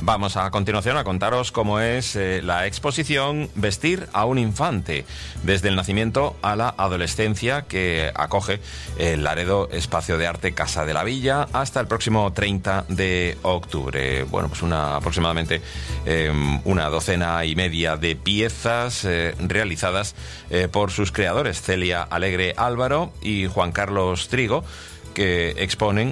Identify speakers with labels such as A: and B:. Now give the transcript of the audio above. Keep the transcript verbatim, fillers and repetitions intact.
A: Vamos a continuación a contaros cómo es eh, la exposición Vestir a un infante, desde el nacimiento a la adolescencia, que acoge el Laredo Espacio de Arte Casa de la Villa hasta el próximo treinta de octubre. Bueno, pues una aproximadamente eh, una docena y media de piezas eh, realizadas eh, por sus creadores, Celia Alegre Álvaro y Juan Carlos Trigo, que exponen